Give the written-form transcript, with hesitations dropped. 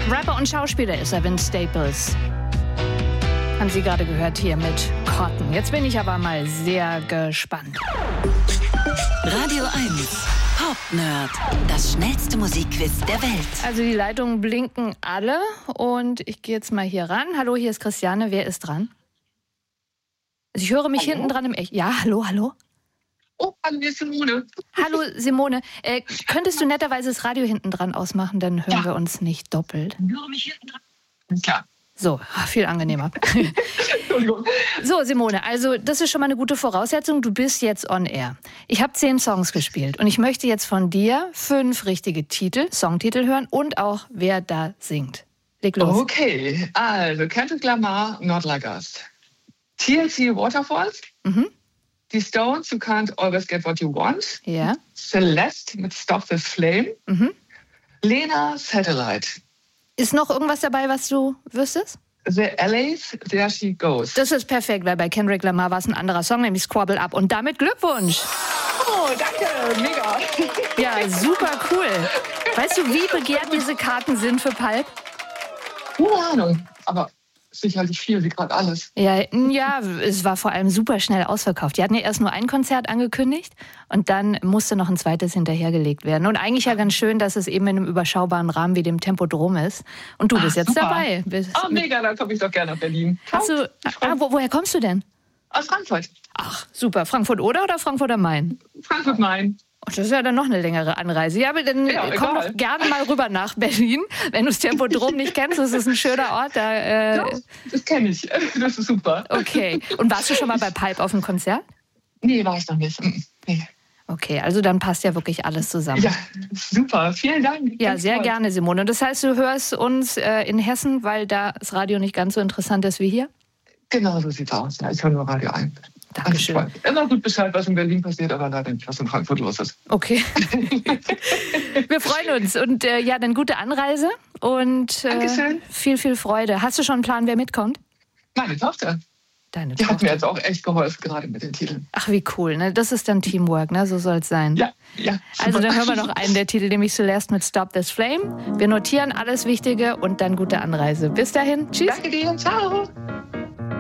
Rapper und Schauspieler ist er, Vince Staples. Haben Sie gerade gehört hier mit Cotton. Jetzt bin ich aber mal sehr gespannt. Radio 1, Pop Nerd, das schnellste Musikquiz der Welt. Also die Leitungen blinken alle und ich gehe jetzt mal hier ran. Hallo, hier ist Christiane. Wer ist dran? Also ich höre mich hinten dran im Echt. Ja, hallo. Oh, hallo, hier ist Simone. Hallo, Simone. Könntest du netterweise das Radio hinten dran ausmachen, dann hören wir uns nicht doppelt. Ich höre mich hinten dran. Klar. So, viel angenehmer. Entschuldigung. So, Simone, also das ist schon mal eine gute Voraussetzung. Du bist jetzt on air. Ich habe 10 Songs gespielt und ich möchte jetzt von dir 5 richtige Songtitel hören und auch, wer da singt. Leg los. Okay, also Kendrick Lamar, Not Like Us. TLC, Waterfalls. Die Stones, You Can't Always Get What You Want. Ja. Celeste mit Stop the Flame. Lena, Satellite. Ist noch irgendwas dabei, was du wüsstest? The LA's, There She Goes. Das ist perfekt, weil bei Kendrick Lamar war es ein anderer Song, nämlich Squabble Up. Und damit Glückwunsch. Oh, danke, mega. Ja, super cool. Weißt du, wie begehrt diese Karten sind für Pulp? Keine Ahnung, aber sicherlich viel, wie gerade alles. Ja, es war vor allem super schnell ausverkauft. Die hatten ja erst nur ein Konzert angekündigt und dann musste noch ein zweites hinterhergelegt werden. Und eigentlich ja ganz schön, dass es eben in einem überschaubaren Rahmen wie dem Tempodrom ist. Und du bist jetzt super dabei. Mega, dann komme ich doch gerne nach Berlin. Woher kommst du denn? Aus Frankfurt. Ach, super. Frankfurt oder Frankfurt am Main? Frankfurt-Main. Oh, das ist ja dann noch eine längere Anreise. Ja, aber dann komm doch gerne mal rüber nach Berlin, wenn du das Tempodrom nicht kennst. Das ist ein schöner Ort. Das kenne ich. Das ist super. Okay. Und warst du schon mal bei Pulp auf dem Konzert? Nee, war ich noch nicht. Nee. Okay, also dann passt ja wirklich alles zusammen. Ja, super. Vielen Dank. Ja, ganz sehr toll. gerne, Simone. Und das heißt, du hörst uns in Hessen, weil da das Radio nicht ganz so interessant ist wie hier? Genau so sieht es aus. Ja, ich höre nur Radio 1. Dankeschön. Immer gut Bescheid, was in Berlin passiert, aber leider nicht, was in Frankfurt los ist. Okay. Wir freuen uns. Und dann gute Anreise und viel, viel Freude. Hast du schon einen Plan, wer mitkommt? Meine Tochter. Die hat mir jetzt auch echt geholfen, gerade mit den Titeln. Ach, wie cool. Ne? Das ist dann Teamwork, ne? So soll es sein. Ja. Also dann hören wir noch einen der Titel, nämlich Celeste mit Stop This Flame. Wir notieren alles Wichtige und dann gute Anreise. Bis dahin. Tschüss. Danke dir. Ciao.